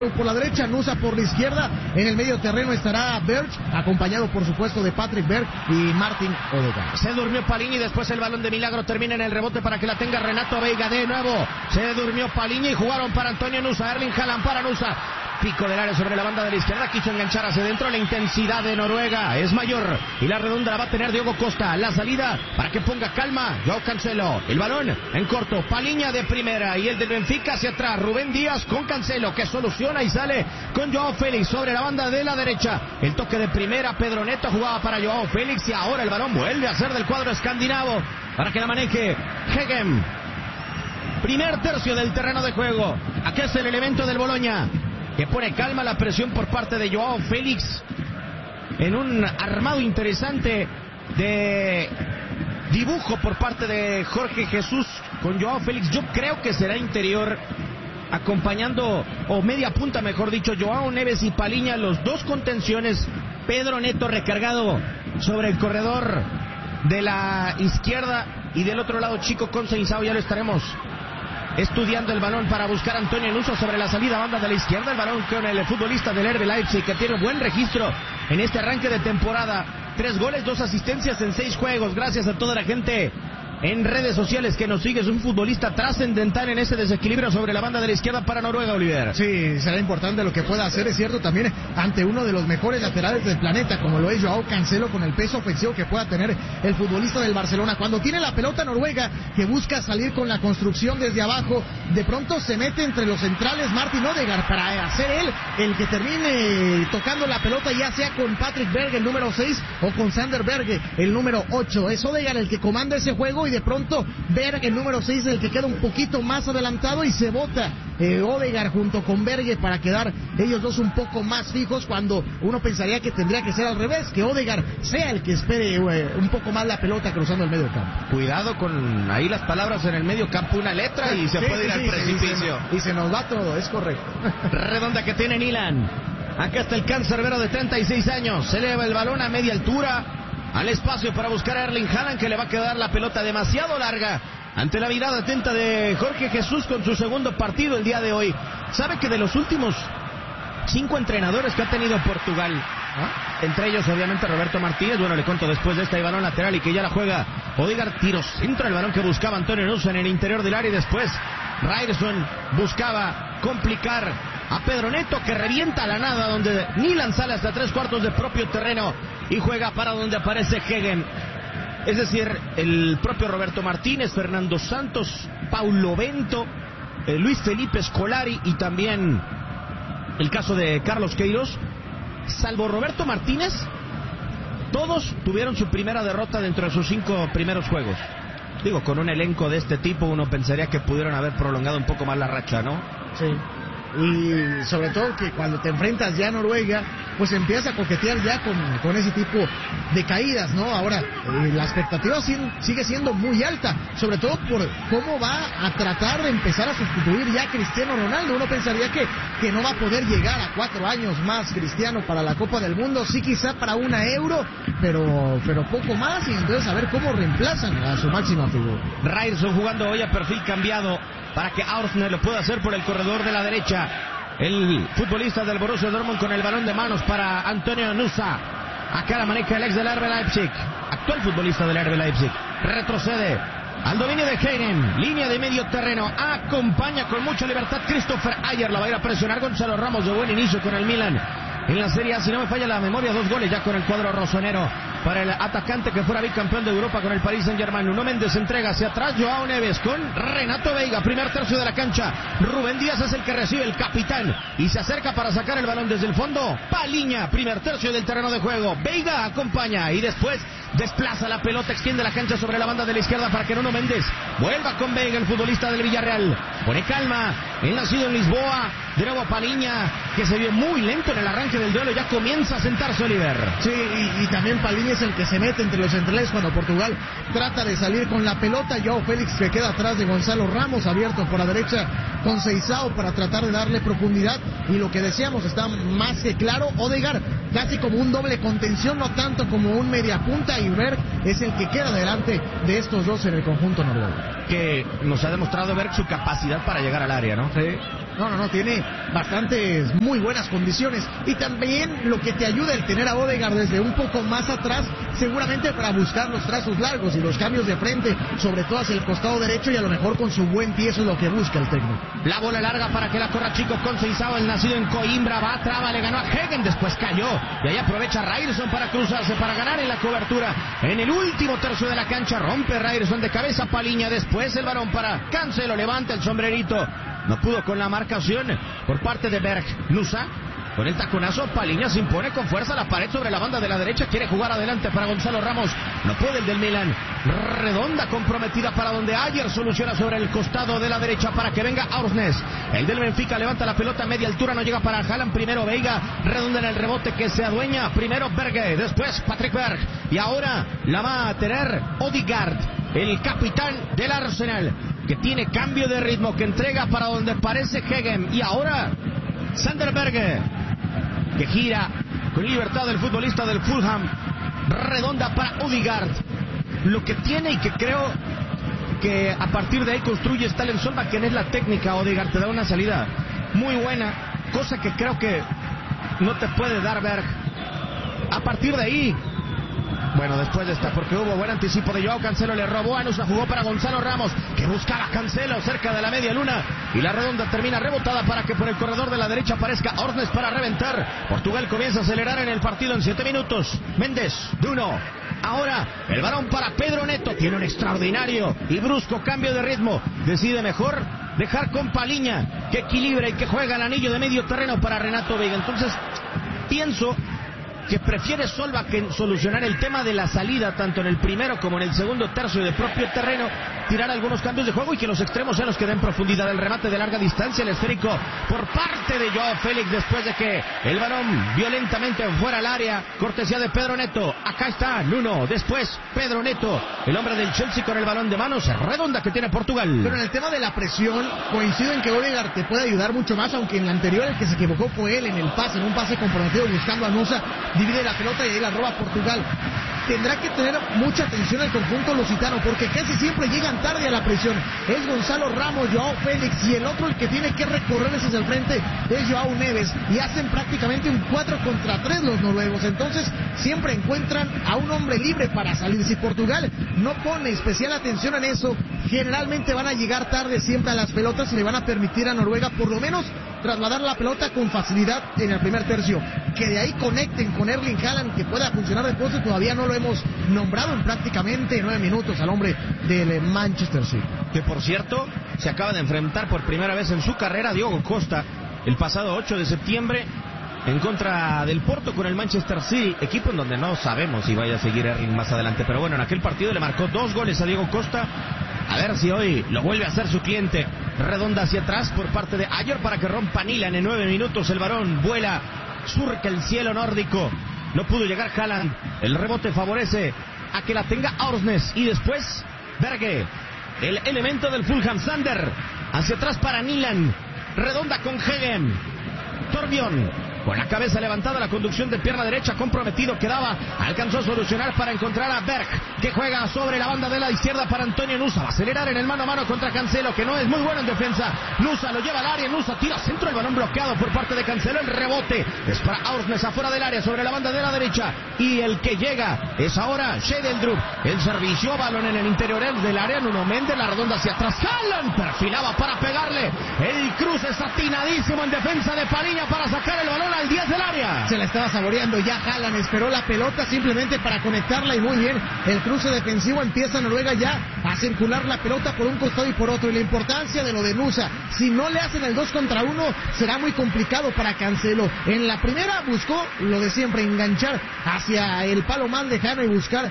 Por la derecha, Nusa por la izquierda. En el medio terreno estará Berg, acompañado por supuesto de Patrick Berg y Martin Odegaard. Se durmió Palhinha y después el balón de milagro termina en el rebote para que la tenga Renato Veiga de nuevo. Se durmió Palhinha y jugaron para Antonio Nusa. Erling Haaland para Nusa. Pico del área sobre la banda de la izquierda, quiso enganchar hacia dentro. La intensidad de Noruega es mayor y la redonda la va a tener Diogo Costa. La salida para que ponga calma Joao Cancelo. El balón en corto, Palhinha de primera y el del Benfica hacia atrás. Rubén Díaz con Cancelo que soluciona y sale con Joao Félix sobre la banda de la derecha. El toque de primera, Pedro Neto jugaba para Joao Félix y ahora el balón vuelve a ser del cuadro escandinavo para que la maneje Hegem. Primer tercio del terreno de juego. Aquí es el elemento del Bologna que pone calma, la presión por parte de Joao Félix en un armado interesante de dibujo por parte de Jorge Jesús con Joao Félix. Yo creo que será interior acompañando, o media punta mejor dicho, Joao Neves y Palhinha, los dos contenciones. Pedro Neto recargado sobre el corredor de la izquierda y del otro lado Chico Conceição. Ya lo estaremos estudiando el balón para buscar a Antonio Nusa sobre la salida banda de la izquierda. El balón con el futbolista del RB Leipzig que tiene buen registro en este arranque de temporada. 3 goles, 2 asistencias en 6 juegos. Gracias a toda la gente en redes sociales que nos sigue. Es un futbolista trascendental en ese desequilibrio sobre la banda de la izquierda para Noruega, Oliver. Sí, será importante lo que pueda hacer, es cierto, también ante uno de los mejores laterales del planeta, como lo es Joao Cancelo, con el peso ofensivo que pueda tener el futbolista del Barcelona. Cuando tiene la pelota Noruega, que busca salir con la construcción desde abajo, de pronto se mete entre los centrales Martin Odegaard para hacer él el que termine tocando la pelota, ya sea con Patrick Berg, el número 6, o con Sander Berge, el número 8. Es Odegaard el que comanda ese juego y de pronto Berg, el número 6, el que queda un poquito más adelantado y se bota Odegaard junto con Berge para quedar ellos dos un poco más fijos, cuando uno pensaría que tendría que ser al revés, que Odegaard sea el que espere un poco más la pelota cruzando el medio campo. Cuidado con ahí las palabras en el medio campo, una letra y se puede ir al precipicio. Y se nos va todo, es correcto. Redonda que tiene Nilan. Acá está el cancerbero de 36 años. Se eleva el balón a media altura al espacio para buscar a Erling Haaland, que le va a quedar la pelota demasiado larga ante la mirada atenta de Jorge Jesús con su segundo partido el día de hoy. Sabe que de los últimos 5 entrenadores que ha tenido Portugal, entre ellos obviamente Roberto Martínez, bueno, le cuento después de este balón lateral y que ya la juega Odegaard, tiro centro, el balón que buscaba Antonio Nusa en el interior del área y después Ryerson buscaba complicar a Pedro Neto, que revienta a la nada, donde Nilan sale hasta 3/4 de propio terreno y juega para donde aparece Hegem. Es decir, el propio Roberto Martínez, Fernando Santos, Paulo Bento, Luis Felipe Scolari y también el caso de Carlos Queiroz. Salvo Roberto Martínez, todos tuvieron su primera derrota dentro de sus 5 primeros juegos. Digo, con un elenco de este tipo uno pensaría que pudieron haber prolongado un poco más la racha, ¿no? Sí. Y sobre todo que cuando te enfrentas ya a Noruega, pues empiezas a coquetear ya con ese tipo de caídas, ¿no? Ahora, la expectativa sigue siendo muy alta, sobre todo por cómo va a tratar de empezar a sustituir ya a Cristiano Ronaldo. Uno pensaría que no va a poder llegar a 4 años más Cristiano para la Copa del Mundo, sí quizá para una Euro, pero poco más, y entonces a ver cómo reemplazan a su máxima figura. Ryerson jugando hoy a perfil cambiado para que Aursner lo pueda hacer por el corredor de la derecha. El futbolista del Borussia Dortmund con el balón de manos para Antonio Nusa. Acá la maneja el ex del RB Leipzig, actual futbolista del RB Leipzig. Retrocede al dominio de Hegem, línea de medio terreno, acompaña con mucha libertad Christopher Ayer, la va a ir a presionar Gonzalo Ramos, de buen inicio con el Milan. En la Serie A, si no me falla la memoria, 2 goles ya con el cuadro rosonero para el atacante que fuera bicampeón de Europa con el Paris Saint-Germain. Nuno Méndez entrega hacia atrás, Joao Neves con Renato Veiga, primer tercio de la cancha. Rubén Díaz es el que recibe, el capitán, y se acerca para sacar el balón desde el fondo. Palhinha, primer tercio del terreno de juego. Veiga acompaña y después desplaza la pelota, extiende la cancha sobre la banda de la izquierda para que Nuno Méndez vuelva con Veiga, el futbolista del Villarreal. Pone calma, el nacido en Lisboa. De nuevo Palhinha, que se vio muy lento en el arranque del duelo, ya comienza a sentarse Oliver. Sí, y también Palhinha es el que se mete entre los centrales cuando Portugal trata de salir con la pelota. Joao Félix que queda atrás de Gonzalo Ramos, abierto por la derecha con Conceição para tratar de darle profundidad, y lo que decíamos está más que claro, Odegaard casi como un doble contención, no tanto como un mediapunta, y Berg es el que queda delante de estos dos en el conjunto noruego. Que nos ha demostrado Berg su capacidad para llegar al área, ¿no? Sí. No, tiene bastantes muy buenas condiciones. Y también lo que te ayuda el tener a Odegaard desde un poco más atrás, seguramente para buscar los trazos largos y los cambios de frente, sobre todo hacia el costado derecho, y a lo mejor con su buen pie, eso es lo que busca el técnico. La bola larga para que la corra Chico Conceição, el nacido en Coimbra, va, traba, le ganó a Hegen, después cayó, y ahí aprovecha Ryerson para cruzarse, para ganar en la cobertura. En el último tercio de la cancha, rompe Ryerson de cabeza, Paliña, después el balón para Cancelo, levanta el sombrerito, no pudo con la marcación por parte de Berg. Nusa, con el taconazo, Paliña se impone con fuerza a la pared sobre la banda de la derecha, quiere jugar adelante para Gonzalo Ramos, no puede el del Milan. Redonda comprometida para donde Ayer soluciona sobre el costado de la derecha para que venga Orsnes. El del Benfica levanta la pelota a media altura, no llega para Haaland, primero Veiga, redonda en el rebote que se adueña, primero Berge, después Patrick Berg, y ahora la va a tener Odegaard, el capitán del Arsenal, que tiene cambio de ritmo, que entrega para donde parece Hegen, y ahora Sander Berge, que gira con libertad el futbolista del Fulham, redonda para Odegaard. Lo que tiene y que creo que a partir de ahí construye Stalen Solbakken es la técnica. Odegaard te da una salida muy buena, cosa que creo que no te puede dar Berg. A partir de ahí, bueno, después de esta, porque hubo buen anticipo de Joao Cancelo, le robó a Nusa, jugó para Gonzalo Ramos, que buscaba a Cancelo cerca de la media luna, y la redonda termina rebotada para que por el corredor de la derecha aparezca Orsnes para reventar. Portugal comienza a acelerar en el partido en 7 minutos. Méndez, de 1. Ahora el balón para Pedro Neto, tiene un extraordinario y brusco cambio de ritmo, decide mejor dejar con Paliña, que equilibra y que juega el anillo de medio terreno para Renato Veiga. Entonces pienso que prefiere Solbakken solucionar el tema de la salida tanto en el primero como en el segundo tercio de propio terreno, tirar algunos cambios de juego y que los extremos sean los que den profundidad. El remate de larga distancia, el esférico por parte de Joao Félix después de que el balón violentamente fuera al área, cortesía de Pedro Neto. Acá está Nuno, después Pedro Neto, el hombre del Chelsea con el balón de manos, redonda que tiene Portugal. Pero en el tema de la presión, coincido en que Odegaard te puede ayudar mucho más, aunque en la anterior el que se equivocó fue él en el pase, en un pase comprometido buscando a Nusa, divide la pelota y ahí la roba Portugal. Tendrá que tener mucha atención al conjunto lusitano, porque casi siempre llegan tarde a la presión. Es Gonzalo Ramos, Joao Félix, y el otro el que tiene que recorrer hacia el frente es Joao Neves, y hacen prácticamente un 4 contra 3 los noruegos. Entonces siempre encuentran a un hombre libre para salir. Si Portugal no pone especial atención en eso, generalmente van a llegar tarde siempre a las pelotas y le van a permitir a Noruega por lo menos trasladar la pelota con facilidad en el primer tercio. Que de ahí conecten con Erling Haaland, que pueda funcionar después, todavía no lo hemos nombrado en prácticamente 9 minutos al hombre del Manchester City. Que por cierto, se acaba de enfrentar por primera vez en su carrera a Diogo Costa el pasado 8 de septiembre en contra del Porto con el Manchester City, equipo en donde no sabemos si vaya a seguir Erling más adelante, pero bueno, en aquel partido le marcó 2 goles a Diego Costa. A ver si hoy lo vuelve a hacer su cliente. Redonda hacia atrás por parte de Ayer para que rompa Nilan en 9 minutos. El varón vuela, surca el cielo nórdico. No pudo llegar Haaland. El rebote favorece a que la tenga Orsnes. Y después Berge, el elemento del Fulham. Sander hacia atrás para Nilan. Redonda con Hegen. Torbjörn con la cabeza levantada, la conducción de pierna derecha comprometido quedaba, alcanzó a solucionar para encontrar a Berg, que juega sobre la banda de la izquierda para Antonio Nusa, va a acelerar en el mano a mano contra Cancelo, que no es muy bueno en defensa. Nusa lo lleva al área, Nusa tira centro, el balón bloqueado por parte de Cancelo, el rebote es para Orsnes afuera del área, sobre la banda de la derecha, y el que llega es ahora Schedeldrup, el servicio, balón en el interior del área, Nuno Méndez, la redonda hacia atrás, Haaland perfilaba para pegarle, el cruce es atinadísimo en defensa de Paliña para sacar el balón al 10 del área. Se la estaba saboreando ya Haaland, esperó la pelota simplemente para conectarla y muy bien. El cruce defensivo, empieza Noruega ya a circular la pelota por un costado y por otro, y la importancia de lo de Nusa, si no le hacen el 2 contra 1 será muy complicado para Cancelo. En la primera buscó lo de siempre, enganchar hacia el palo más lejano y buscar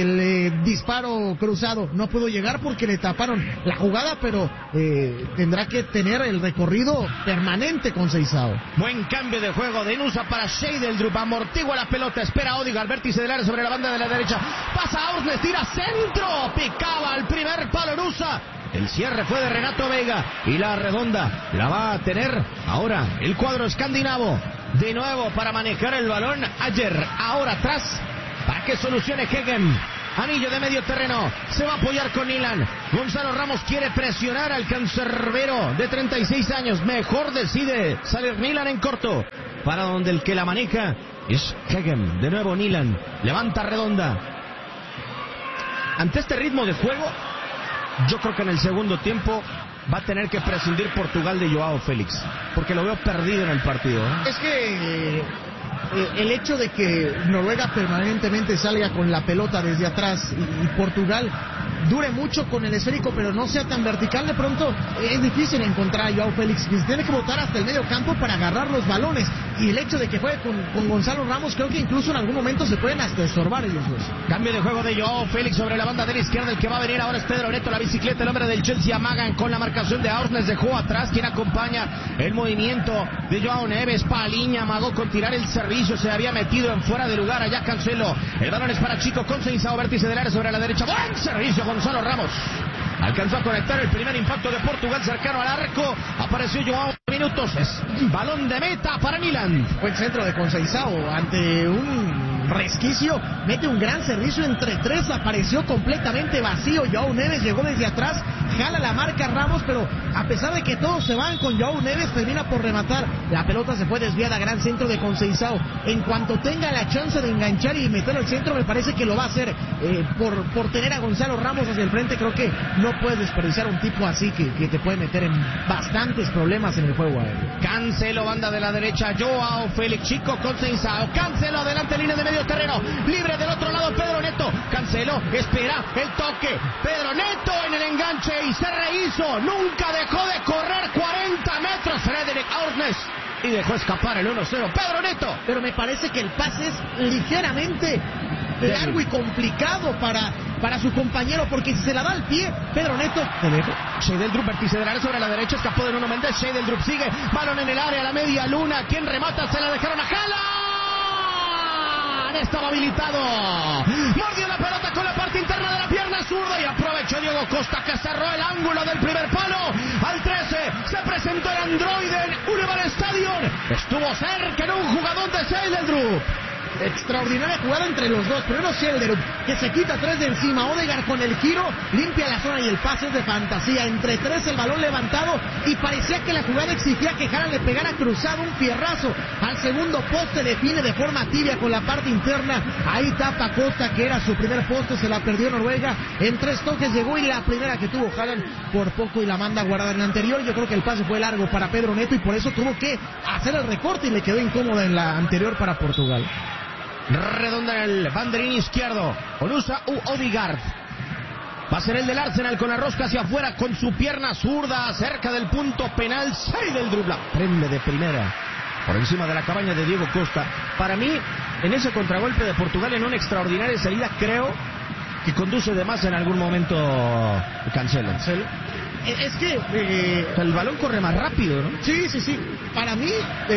el disparo cruzado. No pudo llegar porque le taparon la jugada, pero tendrá que tener el recorrido permanente con Seizao. Buen cambio de juego de Nusa para Schedeldrup, amortigua la pelota, espera a Odegaard, vértice del área sobre la banda de la derecha, pasa a Orsnes, tira centro, picaba al primer palo Nusa. El cierre fue de Renato Veiga y la redonda la va a tener ahora el cuadro escandinavo. De nuevo para manejar el balón Ayer, ahora atrás para que solucione Hegen. Anillo de medio terreno, se va a apoyar con Nilan, Gonzalo Ramos quiere presionar al cancerbero de 36 años. Mejor decide salir Nilan en corto. Para donde el que la maneja es Hegem. De nuevo Nilan. Levanta redonda. Ante este ritmo de juego, yo creo que en el segundo tiempo va a tener que prescindir Portugal de Joao Félix, porque lo veo perdido en el partido, ¿eh? Es que el hecho de que Noruega permanentemente salga con la pelota desde atrás y Portugal dure mucho con el esférico, pero no sea tan vertical, de pronto es difícil encontrar a Joao Félix, que se tiene que botar hasta el medio campo para agarrar los balones, y el hecho de que juegue con Gonzalo Ramos, creo que incluso en algún momento se pueden hasta estorbar ellos dos. Cambio de juego de Joao Félix sobre la banda de la izquierda. El que va a venir ahora es Pedro Neto, la bicicleta, el hombre del Chelsea. Amagan con la marcación de Arsnes, dejó atrás quien acompaña el movimiento de Joao Neves. Paliña amagó con tirar el servicio, se había metido en fuera de lugar allá Cancelo. El balón es para Chico Conceição, vértice del área sobre la derecha. Buen servicio Gonzalo Ramos. Alcanzó a conectar el primer impacto de Portugal cercano al arco. Apareció Joao minutos. Es balón de meta para Milan. Buen centro de Conceição ante un resquicio. Mete un gran servicio entre tres. Apareció completamente vacío. Joao Neves llegó desde atrás. Jala la marca Ramos, pero a pesar de que todos se van con Joao Neves, termina por rematar. La pelota se fue desviada. Gran centro de Conceição. En cuanto tenga la chance de enganchar y meter al centro, me parece que lo va a hacer. Por tener a Gonzalo Ramos hacia el frente, creo que no puedes desperdiciar un tipo así que te puede meter en bastantes problemas en el juego aéreo. Cancelo, banda de la derecha, Joao Félix, Chico Conceição, Cancelo, adelante, línea de medio terreno, libre del otro lado, Pedro Neto, Cancelo, espera el toque, Pedro Neto en el enganche y se rehizo, nunca dejó de correr 40 metros, Fredrik Arsnes, y dejó escapar el 1-0, Pedro Neto. Pero me parece que el pase es ligeramente largo y complicado para su compañero, porque si se la da al pie, Pedro Neto te dejo. Shedeldrup, vértice del área sobre la derecha, escapó de Nuno Mendes. Shedeldrup sigue, balón en el área, la media luna. ¿Quién remata? Se la dejaron a Haaland. Estaba habilitado. Mordió la pelota con la parte interna de la pierna zurda y aprovechó Diego Costa, que cerró el ángulo del primer palo. Al 13 se presentó el androide en Unival Stadium. Estuvo cerca en un jugador de Shedeldrup. Extraordinaria jugada entre los dos. Primero Shedeldrup, que se quita tres de encima. Odegaard con el giro, limpia la zona y el pase es de fantasía. Entre tres el balón levantado y parecía que la jugada exigía que Haaland le pegara cruzado un fierrazo al segundo poste. Define de forma tibia con la parte interna. Ahí tapa Costa, que era su primer poste, se la perdió Noruega. En tres toques llegó y la primera que tuvo Haaland por poco y la manda guardada en la anterior. Yo creo que el pase fue largo para Pedro Neto y por eso tuvo que hacer el recorte y le quedó incómoda en la anterior para Portugal. Redonda en el banderín izquierdo, Onusa u Odegaard. Va a ser el del Arsenal con la rosca hacia afuera con su pierna zurda cerca del punto penal. Shedeldrup la prende de primera por encima de la cabaña de Diego Costa. Para mí, en ese contragolpe de Portugal, en una extraordinaria salida, creo que conduce de más en algún momento Cancelo. Es que el balón corre más rápido, ¿no? Sí. Para mí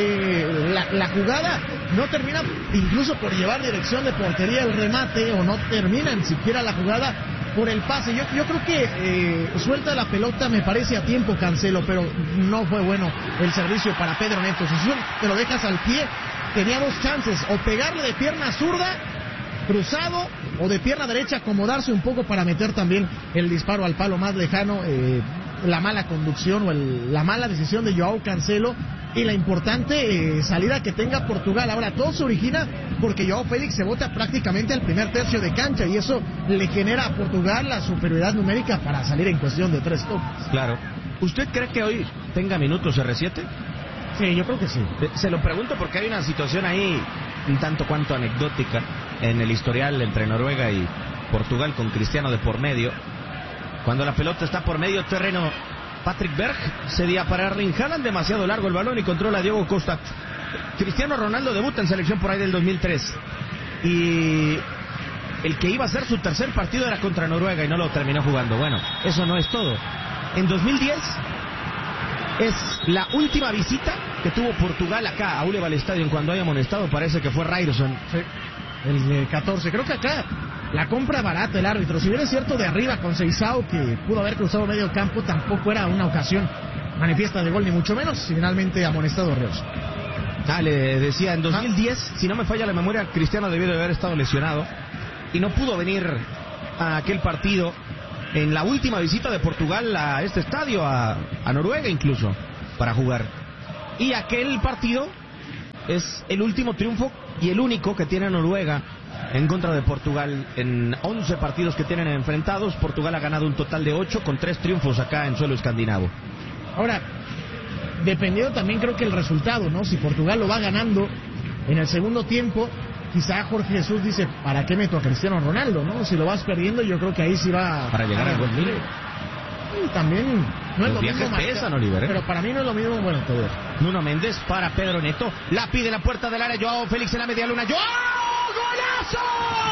la jugada no termina incluso por llevar dirección de portería el remate, o no termina ni siquiera la jugada por el pase. Yo creo que suelta la pelota, me parece, a tiempo Cancelo, pero no fue bueno el servicio para Pedro Neto. Si te lo dejas al pie, tenía dos chances, o pegarle de pierna zurda cruzado, o de pierna derecha acomodarse un poco para meter también el disparo al palo más lejano. La mala conducción o la mala decisión de Joao Cancelo y la importante salida que tenga Portugal. Ahora todo se origina porque Joao Félix se bota prácticamente al primer tercio de cancha y eso le genera a Portugal la superioridad numérica para salir en cuestión de tres toques. Claro. ¿Usted cree que hoy tenga minutos R7? Sí, yo creo que sí. Se lo pregunto porque hay una situación ahí un tanto cuanto anecdótica en el historial entre Noruega y Portugal con Cristiano de por medio. Cuando la pelota está por medio terreno, Patrick Berg cedía para Erling Haaland, demasiado largo el balón y controla a Diego Costa. Cristiano Ronaldo debuta en selección por ahí del 2003 y el que iba a ser su tercer partido era contra Noruega y no lo terminó jugando. Bueno, eso no es todo. En 2010 es la última visita que tuvo Portugal acá a Unival Stadium cuando hay amonestado, parece que fue Ryerson. Sí, el 14. Creo que acá la compra barata el árbitro. Si bien es cierto de arriba Conceição, que pudo haber cruzado medio campo, tampoco era una ocasión manifiesta de gol, ni mucho menos. Y finalmente amonestado Ryerson. Le decía, en 2010, si no me falla la memoria, Cristiano debió de haber estado lesionado y no pudo venir a aquel partido en la última visita de Portugal a este estadio, a Noruega incluso, para jugar. Y aquel partido es el último triunfo y el único que tiene Noruega en contra de Portugal. En 11 partidos que tienen enfrentados, Portugal ha ganado un total de 8 con 3 triunfos acá en suelo escandinavo. Ahora, dependiendo también creo que el resultado, ¿no? Si Portugal lo va ganando en el segundo tiempo, quizá Jorge Jesús dice, ¿para qué meto a Cristiano Ronaldo, no? Si lo vas perdiendo, yo creo que ahí sí va... Para llegar al buen nivel. Y también no es los lo mismo pesan, Oliver, pero para mí no es lo mismo. Bueno, te veo. Nuno Méndez para Pedro Neto, la pide en la puerta del área, Joao Félix en la media luna, ¡Joao! ¡Golazo!